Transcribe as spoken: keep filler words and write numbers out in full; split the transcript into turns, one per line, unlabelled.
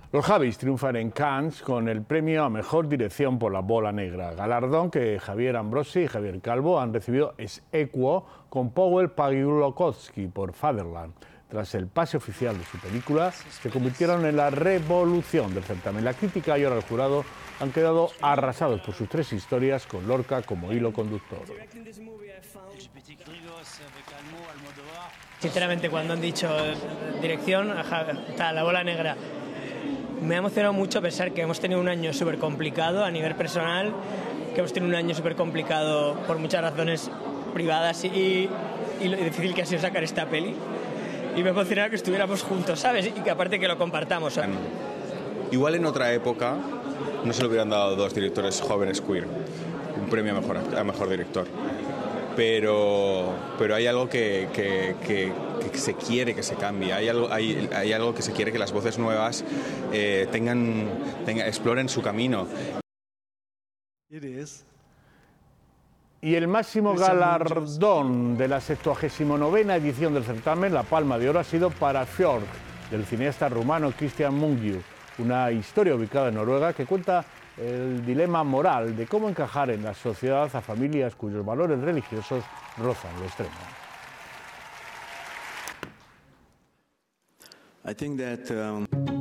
Los Javis triunfan en Cannes con el premio a Mejor Dirección por La Bola Negra, galardón que Javier Ambrosi y Javier Calvo han recibido ex aequo con Powell Pawlikowski por Fatherland. Tras el pase oficial de su película, se convirtieron en la revolución del certamen. La crítica y ahora el jurado han quedado arrasados por sus tres historias, con Lorca como hilo conductor.
Sinceramente, cuando han dicho dirección, está La Bola Negra, me ha emocionado mucho pensar que hemos tenido un año súper complicado a nivel personal, que hemos tenido un año súper complicado por muchas razones privadas y, y lo difícil que ha sido sacar esta peli. Y me emocionaba que estuviéramos juntos, ¿sabes? Y que aparte que lo compartamos.
Igual en otra época no se le hubieran dado a dos directores jóvenes queer un premio a mejor, a mejor director. Pero, pero hay algo que, que, que, que se quiere que se cambie, hay algo, hay, hay algo que se quiere que las voces nuevas eh, tengan, tengan, exploren su camino.
Y el máximo galardón de la sextuagésima novena edición del certamen, la Palma de Oro, ha sido para Fjord, del cineasta rumano Christian Mungiu, una historia ubicada en Noruega que cuenta el dilema moral de cómo encajar en la sociedad a familias cuyos valores religiosos rozan lo extremo.
I think that, um...